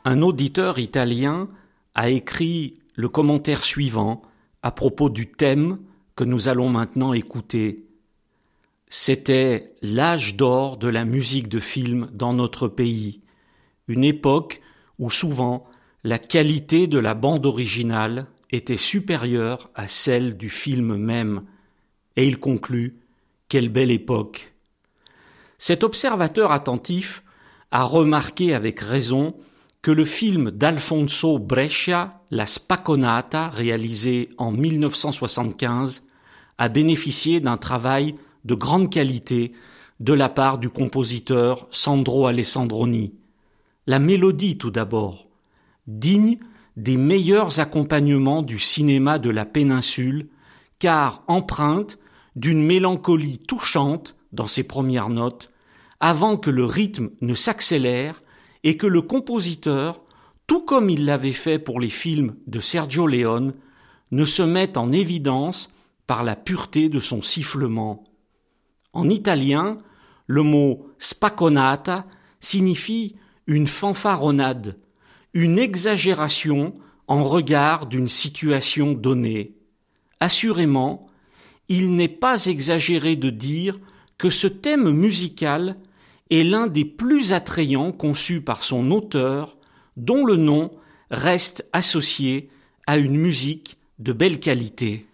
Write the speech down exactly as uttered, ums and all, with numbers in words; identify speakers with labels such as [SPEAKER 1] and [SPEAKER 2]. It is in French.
[SPEAKER 1] Un auditeur italien a écrit le commentaire suivant à propos du thème que nous allons maintenant écouter. C'était l'âge d'or de la musique de film dans notre pays, une époque où souvent la qualité de la bande originale était supérieure à celle du film même. Et il conclut « Quelle belle époque !» Cet observateur attentif a remarqué avec raison que le film d'Alfonso Brescia, La Spacconata, réalisé en mille neuf cent soixante-quinze, a bénéficié d'un travail de grande qualité de la part du compositeur Sandro Alessandroni. La mélodie tout d'abord, digne des meilleurs accompagnements du cinéma de la péninsule, car empreinte d'une mélancolie touchante dans ses premières notes, avant que le rythme ne s'accélère et que le compositeur, tout comme il l'avait fait pour les films de Sergio Leone, ne se mette en évidence par la pureté de son sifflement. En italien, le mot spacconata signifie une fanfaronnade, une exagération en regard d'une situation donnée. Assurément, il n'est pas exagéré de dire que ce thème musical est l'un des plus attrayants conçus par son auteur, dont le nom reste associé à une musique de belle qualité.